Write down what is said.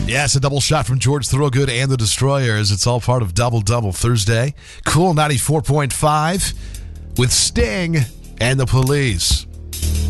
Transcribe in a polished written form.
Yes, a double shot from George Thorogood and the Destroyers. It's all part of Double Double Thursday. Cool 94.5 with Sting and the Police.